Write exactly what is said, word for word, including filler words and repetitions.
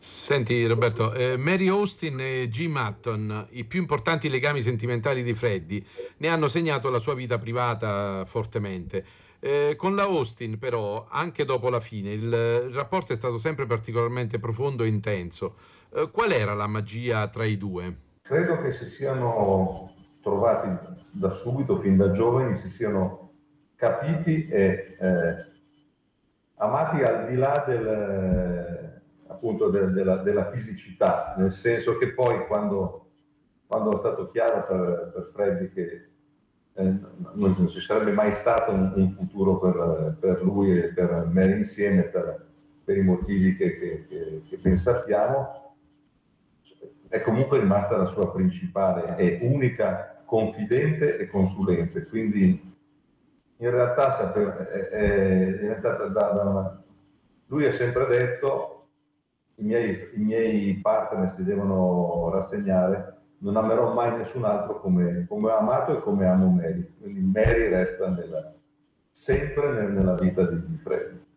Senti Roberto, eh, Mary Austin e Jim Hutton, i più importanti legami sentimentali di Freddie, ne hanno segnato la sua vita privata fortemente. Eh, con la Austin, però, anche dopo la fine, il, il rapporto è stato sempre particolarmente profondo e intenso. Eh, qual era la magia tra i due? Credo che si siano trovati da subito, fin da giovani, si siano capiti e eh, amati al di là del, eh, appunto del- della, della fisicità, nel senso che poi quando, quando è stato chiaro per, per Freddy che eh, non, non ci sarebbe mai stato un, un futuro per, per lui e per Mary insieme, per, per i motivi che, che, che, che ben sappiamo, è comunque rimasta la sua principale e unica confidente e consulente, quindi in realtà, sape- è, è diventata da, da una... Lui ha sempre detto i miei, i miei partner si devono rassegnare, non amerò mai nessun altro come, come ho amato e come amo Mary, quindi Mary resta nella, sempre nel- nella vita di, di Freddy.